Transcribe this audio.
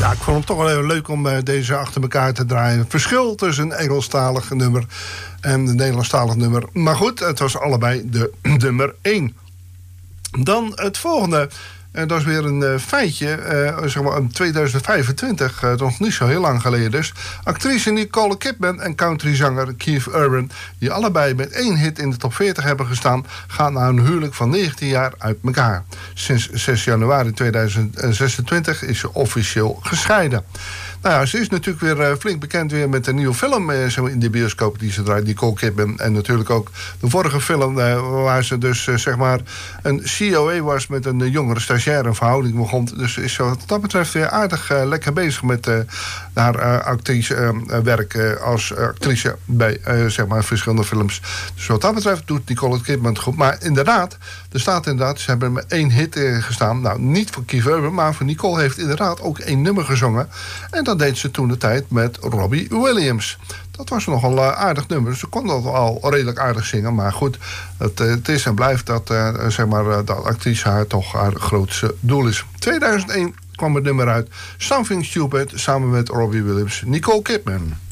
Ja, ik vond het toch wel heel leuk om deze achter elkaar te draaien. Verschil tussen een Engelstalig nummer en een Nederlandstalig nummer. Maar goed, het was allebei de nummer 1. Dan het volgende. En dat is weer een feitje, zeg maar in 2025, nog niet zo heel lang geleden dus. Actrice Nicole Kidman en countryzanger Keith Urban, die allebei met 1 hit in de top 40 hebben gestaan, gaan na een huwelijk van 19 jaar uit elkaar. Sinds 6 januari 2026 is ze officieel gescheiden. Nou ja, ze is natuurlijk weer flink bekend weer met een nieuwe film in de bioscoop die ze draait, Nicole Kidman. En natuurlijk ook de vorige film waar ze dus zeg maar een COA was met een jongere stagiaire, een verhouding begon. Dus is wat dat betreft weer aardig lekker bezig met haar actricewerk als actrice bij zeg maar verschillende films. Dus wat dat betreft doet Nicole Kidman het goed. Maar inderdaad, er staat inderdaad, ze hebben met 1 hit gestaan. Nou, niet voor Keith Urban, maar voor Nicole heeft inderdaad ook 1 nummer gezongen. En dat deed ze toen de tijd met Robbie Williams. Dat was nog een aardig nummer. Dus ze kon dat al redelijk aardig zingen. Maar goed, het is en blijft dat, zeg maar, dat actrice haar toch haar grootste doel is. 2001 kwam het nummer uit. Something Stupid, samen met Robbie Williams, Nicole Kidman.